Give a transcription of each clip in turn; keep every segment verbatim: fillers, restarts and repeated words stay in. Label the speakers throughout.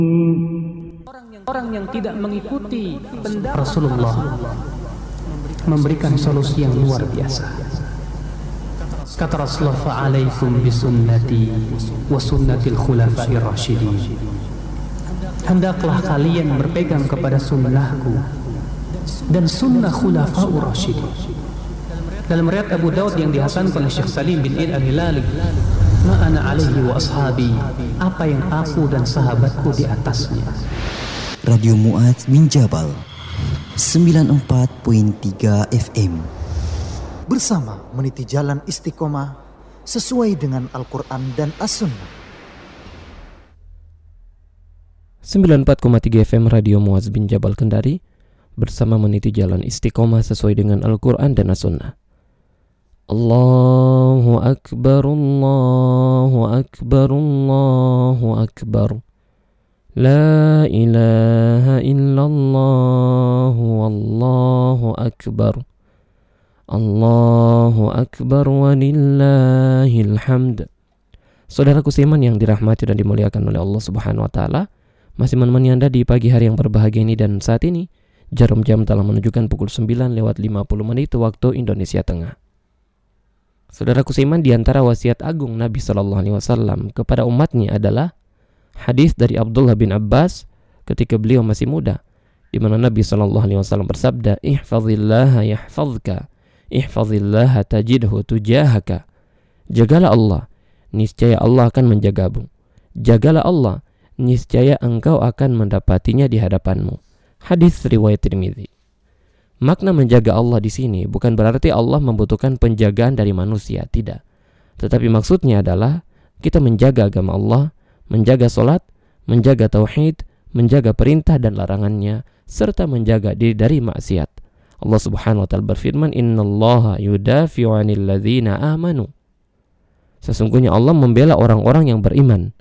Speaker 1: Orang yang tidak mengikuti pendapat Rasulullah memberikan solusi yang luar biasa. Kata Rasulullah, fa'alaikum bisunnati wa sunnatil khulafa'ir rasyidin. Hendaklah kalian berpegang kepada sunnahku dan sunnah khulafa'ur rasyidin. Dalam riwayat Abu Daud yang dihasankan oleh Syekh Salim bin Id al-Hilali, ma ana alaihi wa ashabi, apa yang aku dan sahabatku di atasnya.
Speaker 2: Radio Mu'adz bin Jabal sembilan puluh empat koma tiga F M,
Speaker 3: bersama meniti jalan istiqomah sesuai dengan Al-Quran dan As-Sunnah.
Speaker 4: sembilan puluh empat koma tiga F M Radio Mu'adz bin Jabal Kendari, bersama meniti jalan istiqomah sesuai dengan Al-Quran dan As-Sunnah. Allahu Akbar, Allahu Akbar, Allahu Akbar. La ilaha illallah, wallahu akbar. Allahu akbar walillahil hamd. Saudaraku seiman yang dirahmati dan dimuliakan oleh Allah Subhanahu wa taala, masih menemani Anda di pagi hari yang berbahagia ini, dan saat ini jarum jam telah menunjukkan pukul sembilan lewat lima puluh menit waktu Indonesia Tengah. Saudaraku seiman, di antara wasiat agung Nabi sallallahu alaihi wasallam kepada umatnya adalah hadis dari Abdullah bin Abbas ketika beliau masih muda, di mana Nabi sallallahu alaihi wasallam bersabda, ihfazillaha yahfazka, ihfazillaha tajidhu tujahaka. Jagalah Allah, niscaya Allah akan menjagamu. Jagalah Allah, niscaya engkau akan mendapatinya di hadapanmu. Hadis riwayat Tirmidzi. Makna menjaga Allah di sini bukan berarti Allah membutuhkan penjagaan dari manusia, tidak. Tetapi maksudnya adalah kita menjaga agama Allah, menjaga solat, menjaga tauhid, menjaga perintah dan larangannya, serta menjaga diri dari maksiat. Allah Subhanahu wa taala berfirman, innallaha yudafi'u 'anil ladzina amanu. Sesungguhnya Allah membela orang-orang yang beriman.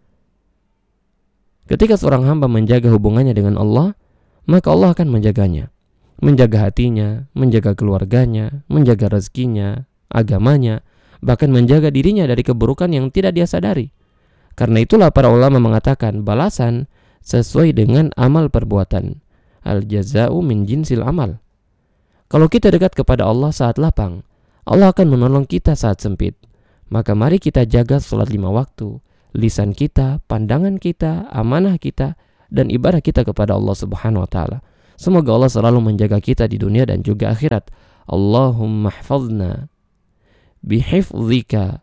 Speaker 4: Ketika seorang hamba menjaga hubungannya dengan Allah, maka Allah akan menjaganya. Menjaga hatinya, menjaga keluarganya, menjaga rezekinya, agamanya, bahkan menjaga dirinya dari keburukan yang tidak dia sadari. Karena itulah para ulama mengatakan balasan sesuai dengan amal perbuatan. Al-jaza'u min jinsil amal. Kalau kita dekat kepada Allah saat lapang, Allah akan menolong kita saat sempit. Maka mari kita jaga sholat lima waktu, lisan kita, pandangan kita, amanah kita, dan ibadah kita kepada Allah Subhanahu wa taala. Semoga Allah selalu menjaga kita di dunia dan juga akhirat. Allahumma hfazna bihifzika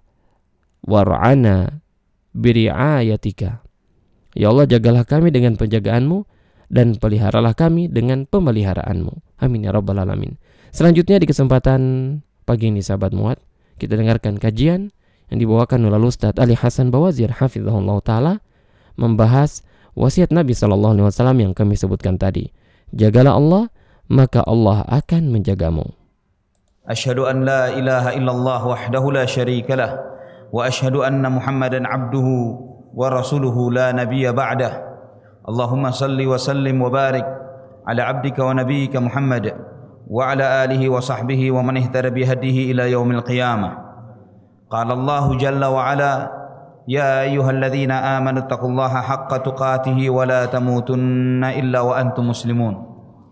Speaker 4: war'ana biri'ayatika. Ya Allah, jagalah kami dengan penjagaanmu dan peliharalah kami dengan pemeliharaanmu. Amin ya rabbal alamin. Selanjutnya di kesempatan pagi ini sahabat Mu'adz, kita dengarkan kajian yang dibawakan oleh Ustaz Ali Hasan Bawazir hafizahullah taala, membahas wasiat Nabi sallallahu alaihi wasallam yang kami sebutkan tadi. Jagalah Allah, maka Allah akan menjagamu.
Speaker 5: Asyhadu an la ilaha illallah wahdahu la syarika lah, wa asyhadu anna Muhammadan abduhu wa rasuluhu la nabiyya ba'dah. Allahumma salli wa sallim wa barik ala abdika wa nabiyyika Muhammad wa ala alihi wa sahbihi wa man ihtada bihadihi ila yaumil qiyamah. Qala Allah jalla wa ala, ya ayyuhalladzina amanu taqullaha haqqa tuqatih wa la tamutunna illa wa antum muslimun.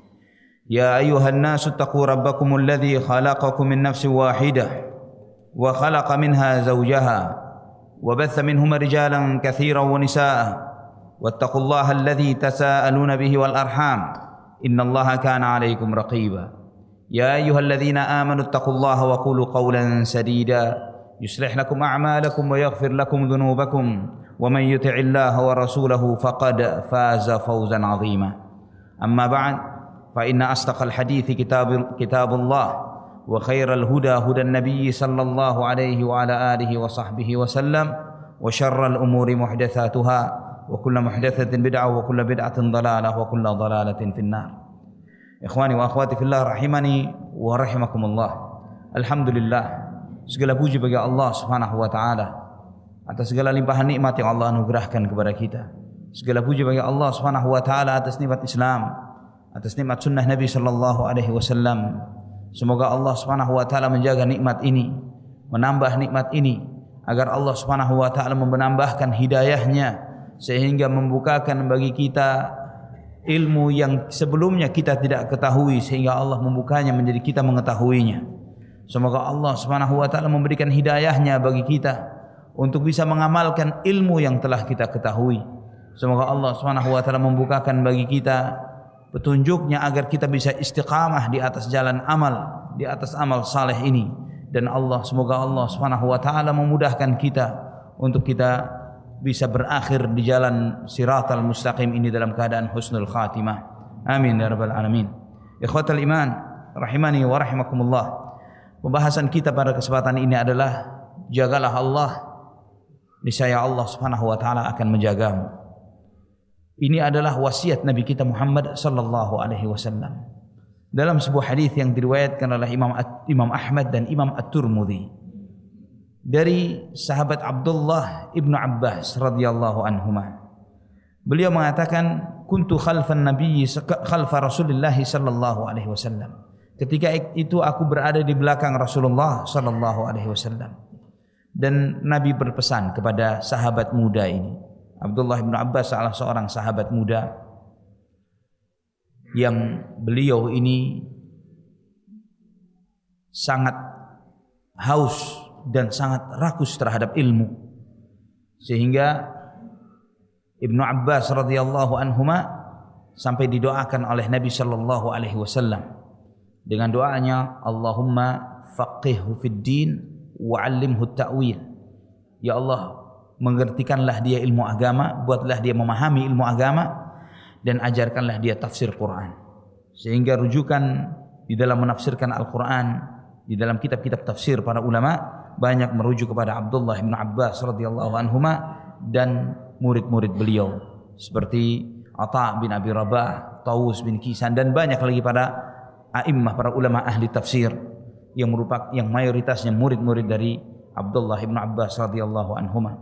Speaker 5: Ya ayyuhan nasu taqu rabbakumul ladzi khalaqakum min nafsin wahidah wa khalaqa minha zawjaha wa batha minhuma rijalan katsiran wa nisaa wattaqullaha alladzi tasaaluna bihi wal arham innallaha kana 'alaykum raqiba. Ya ayyuhalladzina amanu taqullaha wa qulu qawlan sadida yuslih lakum a'malakum wa yaghfir lakum dhunubakum wa man yuti'illaha wa rasulahu faqad faza fawzan 'azima. Amma ba'd, fa inna asdaqal hadithi kitab kitabullah wa khairal huda hudan nabiy sallallahu alaihi wa ala alihi wa sahbihi wa sallam wa syarral umuri muhdatsatuha wa kullu muhdatsatin bid'ah wa kullu bid'atin dhalalah wa kullu dhalalatin finnar. Ikhwani wa akhwati fillah rahimani wa rahimakumullah. Alhamdulillah, segala puji bagi Allah Subhanahu wa taala atas segala limpahan nikmat yang Allah anugerahkan kepada kita. Segala puji bagi Allah Subhanahu wa taala atas nikmat Islam, atas nikmat sunnah Nabi sallallahu alaihi wasallam. Semoga Allah Subhanahu wa taala menjaga nikmat ini, menambah nikmat ini, agar Allah Subhanahu wa taala menambahkan hidayahnya sehingga membukakan bagi kita ilmu yang sebelumnya kita tidak ketahui, sehingga Allah membukanya menjadi kita mengetahuinya. Semoga Allah Subhanahu wa taala memberikan hidayahnya bagi kita untuk bisa mengamalkan ilmu yang telah kita ketahui. Semoga Allah Subhanahu wa taala membukakan bagi kita petunjuknya agar kita bisa istiqamah di atas jalan amal, di atas amal saleh ini. Dan Allah, semoga Allah Subhanahu wa taala memudahkan kita untuk kita bisa berakhir di jalan siratal mustaqim ini dalam keadaan husnul khatimah. Amin ya rabbal alamin. Ikhwatal iman rahimani wa rahimakumullah. Pembahasan kita pada kesempatan ini adalah jagalah Allah, niscaya Allah Subhanahu wa taala akan menjagamu. Ini adalah wasiat Nabi kita Muhammad sallallahu alaihi wasallam dalam sebuah hadis yang diriwayatkan oleh Imam Imam Ahmad dan Imam At-Tirmidzi dari sahabat Abdullah ibnu Abbas radhiyallahu anhuma. Beliau mengatakan, kuntu khalfan nabiyyi khalfa Rasulillah sallallahu alaihi wasallam. Ketika itu aku berada di belakang Rasulullah sallallahu alaihi wasallam. Dan Nabi berpesan kepada sahabat muda ini. Abdullah bin Abbas salah seorang sahabat muda yang beliau ini sangat haus dan sangat rakus terhadap ilmu, sehingga Ibnu Abbas radhiyallahu anhuma sampai didoakan oleh Nabi sallallahu alaihi wasallam dengan doanya, Allahumma faqihhu fid din wa'allimhu ta'wil. Ya Allah, mengertikanlah dia ilmu agama, buatlah dia memahami ilmu agama, dan ajarkanlah dia tafsir Quran. Sehingga rujukan di dalam menafsirkan Al-Quran, di dalam kitab-kitab tafsir para ulama banyak merujuk kepada Abdullah bin Abbas radhiyallahu anhuma dan murid-murid beliau seperti Atha bin Abi Rabah, Tawus bin Kisan, dan banyak lagi para a'immah, para ulama ahli tafsir yang merupakan yang mayoritasnya murid-murid dari Abdullah bin Abbas radhiyallahu anhuma.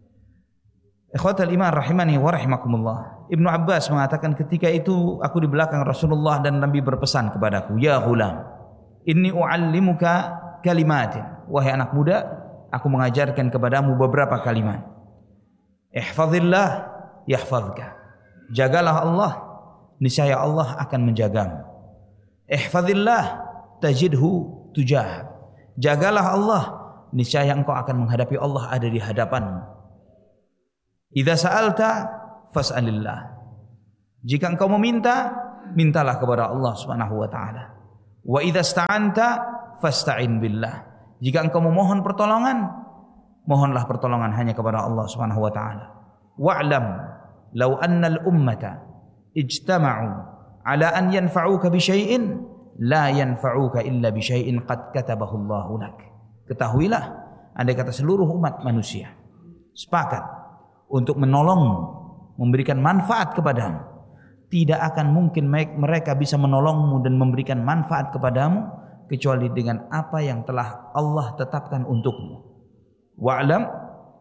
Speaker 5: Ikhwatal iman rahimani wa rahimakumullah. Ibnu Abbas mengatakan, ketika itu aku di belakang Rasulullah dan Nabi berpesan kepadaku, ya ghulam, inni u'allimuka kalimatin. Wahai anak muda, aku mengajarkan kepadamu beberapa kalimat. Ihfazillah yahfazka. Jagalah Allah, niscaya Allah akan menjagamu. Ihfazillah tajidhu tujahak. Jagalah Allah, niscaya engkau akan menghadapi Allah ada di hadapanmu. Idza sa'alta fas'alillah. Jika engkau meminta, mintalah kepada Allah Subhanahu wa taala. Wa idza ista'anta fasta'in billah. Jika engkau memohon pertolongan, mohonlah pertolongan hanya kepada Allah Subhanahu wa taala. Wa'lam law anna al-ummata ijtama'u ala an yanfa'uka bi syai'in la yanfa'uka illa bi syai'in qad katabahu Allahu lak. Ketahuilah, andai kata seluruh umat manusia sepakat untuk menolongmu, memberikan manfaat kepadamu, tidak akan mungkin mereka bisa menolongmu dan memberikan manfaat kepadamu kecuali dengan apa yang telah Allah tetapkan untukmu. Wa'lam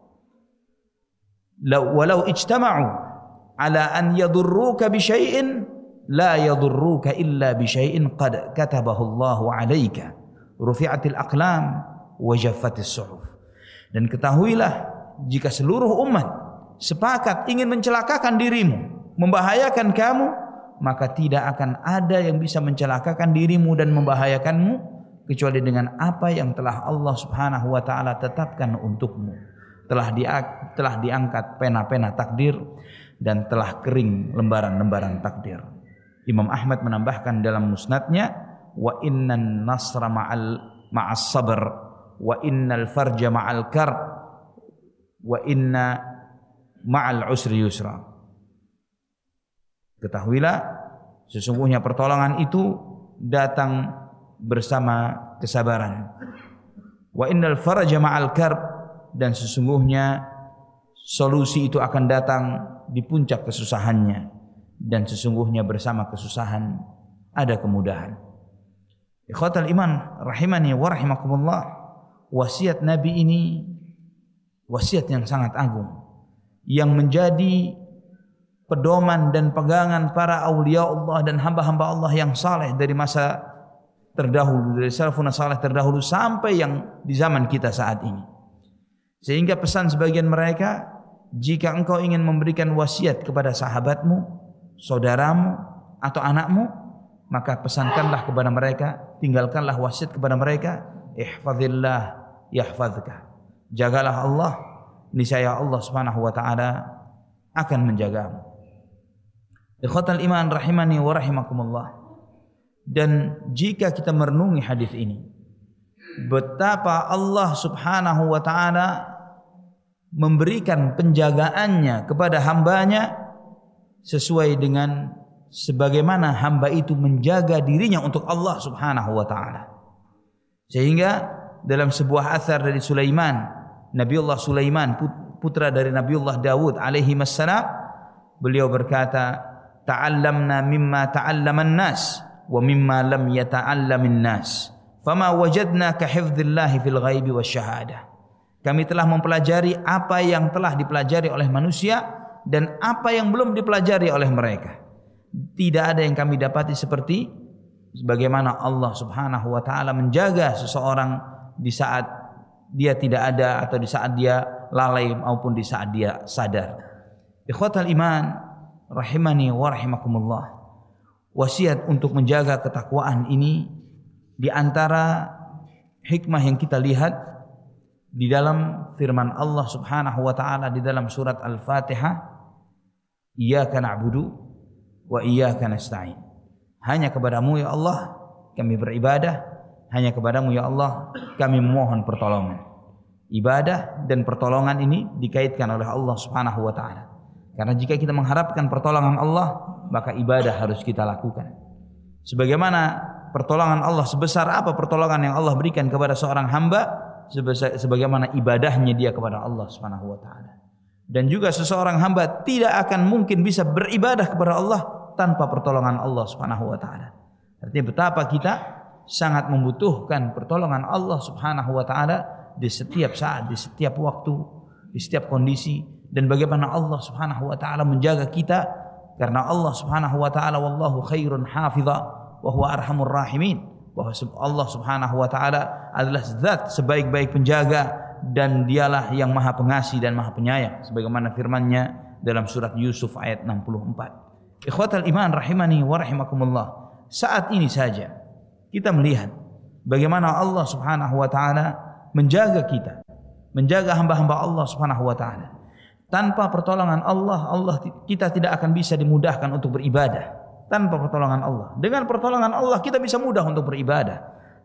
Speaker 5: walau ijtama'u ala an yadurruka bi syai'in la yadurruka illa bi syai'in qad katabahu Allahu 'alaika. Rufi'atil aqlam wa jaffatis suhuf. Dan ketahuilah, jika seluruh umat sepakat ingin mencelakakan dirimu, membahayakan kamu, maka tidak akan ada yang bisa mencelakakan dirimu dan membahayakanmu kecuali dengan apa yang telah Allah Subhanahu wa taala tetapkan untukmu. Telah di, telah diangkat pena-pena takdir dan telah kering lembaran-lembaran takdir. Imam Ahmad menambahkan dalam musnadnya, wa innan nasra ma'al ma'as sabr wa innal farja ma'al karb wa inna ma'al usri yusra. Ketahuilah, sesungguhnya pertolongan itu datang bersama kesabaran. Wa innal faraja ma'al karb, dan sesungguhnya solusi itu akan datang di puncak kesusahannya, dan sesungguhnya bersama kesusahan ada kemudahan. Ikhwatal iman rahimani wa rahimakumullah. Wasiat Nabi ini wasiat yang sangat agung, yang menjadi pedoman dan pegangan para aulia Allah dan hamba-hamba Allah yang saleh dari masa terdahulu, dari salafun saleh terdahulu sampai yang di zaman kita saat ini. Sehingga pesan sebagian mereka jika engkau ingin memberikan wasiat kepada sahabatmu, saudaramu, atau anakmu, maka pesankanlah kepada mereka, tinggalkanlah wasiat kepada mereka, ihfazillah yahfazka. Jagalah Allah, niscaya Allah Subhanahu wa taala akan menjagamu. Ikhwatal iman rahimani wa rahimakumullah. Dan jika kita merenungi hadis ini, betapa Allah Subhanahu wa taala memberikan penjagaannya kepada hambanya sesuai dengan sebagaimana hamba itu menjaga dirinya untuk Allah Subhanahu wa taala. Sehingga dalam sebuah athar dari Sulaiman, Nabiullah Sulaiman, putra dari Nabiullah Dawud alaihi wassalam, beliau berkata, ta'allamna mimma ta'allaman nas wa mimma lam yata'allamin nas, fama wajadna ka hifdzillahi fil ghaibi wasyahadah. Kami telah mempelajari apa yang telah dipelajari oleh manusia dan apa yang belum dipelajari oleh mereka. Tidak ada yang kami dapati seperti bagaimana Allah Subhanahu wa taala menjaga seseorang di saat dia tidak ada atau di saat dia lalai maupun di saat dia sadar. Ikhwatal iman rahimani wa rahimakumullah. Wasiat untuk menjaga ketakwaan ini di antara hikmah yang kita lihat di dalam firman Allah Subhanahu wa taala di dalam surat Al-Fatihah, iyyaka na'budu wa iyyaka nasta'in. Hanya kepadamu ya Allah kami beribadah, hanya kepadamu ya Allah kami memohon pertolongan. Ibadah dan pertolongan ini dikaitkan oleh Allah Subhanahu wa taala. Karena jika kita mengharapkan pertolongan Allah, maka ibadah harus kita lakukan. Sebagaimana pertolongan Allah, sebesar apa pertolongan yang Allah berikan kepada seorang hamba, sebagaimana ibadahnya dia kepada Allah Subhanahu wa taala. Dan juga seseorang hamba tidak akan mungkin bisa beribadah kepada Allah tanpa pertolongan Allah Subhanahu wa taala. Artinya betapa kita sangat membutuhkan pertolongan Allah Subhanahu wa taala di setiap saat, di setiap waktu, di setiap kondisi, dan bagaimana Allah Subhanahu wa taala menjaga kita, karena Allah Subhanahu wa taala wallahu khairun hafidha wa huwa arhamur rahimin. Bahwa Allah Subhanahu wa taala adalah zat sebaik-baik penjaga dan dialah yang maha pengasih dan maha penyayang, sebagaimana firman-Nya dalam surat Yusuf ayat enam puluh empat. Ikhwatal iman rahimani wa rahimakumullah. Saat ini saja kita melihat bagaimana Allah Subhanahu wa taala menjaga kita, menjaga hamba-hamba Allah Subhanahu wa taala. Tanpa pertolongan Allah, Allah kita tidak akan bisa dimudahkan untuk beribadah. Tanpa pertolongan Allah. Dengan pertolongan Allah kita bisa mudah untuk beribadah.